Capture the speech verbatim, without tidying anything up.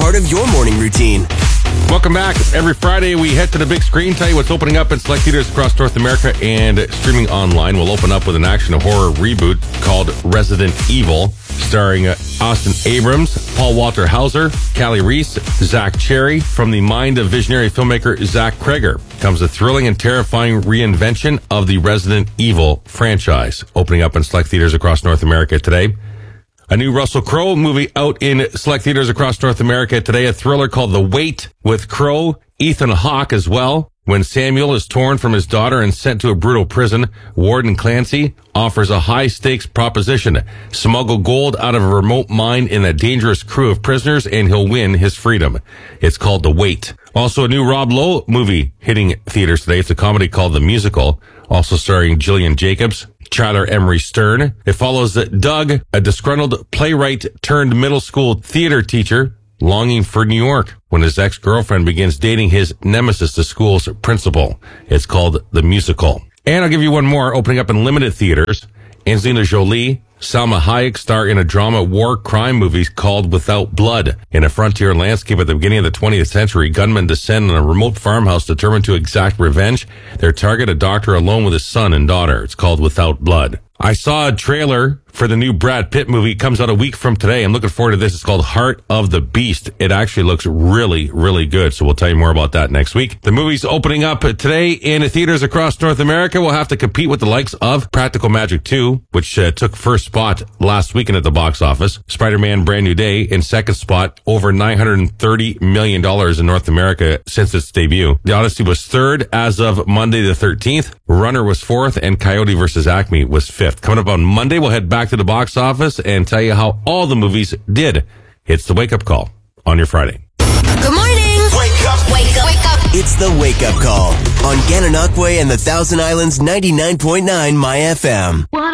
part of your morning routine. Welcome back. Every Friday, we head to the big screen, tell you what's opening up in select theaters across North America and streaming online. We'll open up with an action horror reboot called Resident Evil, starring uh, Austin Abrams, Paul Walter Hauser, Callie Reese, Zach Cherry. From the mind of visionary filmmaker Zach Kreger comes a thrilling and terrifying reinvention of the Resident Evil franchise, opening up in select theaters across North America today. A new Russell Crowe movie out in select theaters across North America today, a thriller called The Wait with Crowe, Ethan Hawke as well. When Samuel is torn from his daughter and sent to a brutal prison, Warden Clancy offers a high-stakes proposition. Smuggle gold out of a remote mine in a dangerous crew of prisoners, and he'll win his freedom. It's called The Wait. Also, a new Rob Lowe movie hitting theaters today. It's a comedy called The Musical, also starring Gillian Jacobs, Tyler Emery Stern. It follows Doug, a disgruntled playwright turned middle school theater teacher, longing for New York when his ex-girlfriend begins dating his nemesis, the school's principal. It's called The Musical. And I'll give you one more, opening up in limited theaters. Angelina Jolie, Salma Hayek star in a drama war crime movie called Without Blood. In a frontier landscape at the beginning of the twentieth century, gunmen descend on a remote farmhouse determined to exact revenge. Their target, a doctor alone with his son and daughter. It's called Without Blood. I saw a trailer for the new Brad Pitt movie. It comes out a week from today. I'm looking forward to this. It's called Heart of the Beast. It actually looks really, really good. So we'll tell you more about that next week. The movie's opening up today in theaters across North America. We'll have to compete with the likes of Practical Magic two, which uh, took first spot last weekend at the box office. Spider-Man Brand New Day in second spot, over nine hundred thirty million dollars in North America since its debut. The Odyssey was third as of Monday the thirteenth. Runner was fourth, and Coyote versus Acme was fifth. Coming up on Monday, we'll head back to the box office and tell you how all the movies did. It's the wake-up call on your Friday. Good morning. Wake up. Wake up. Wake up. It's the Wake Up Call on Gananoque and the Thousand Islands ninety-nine point nine My F M.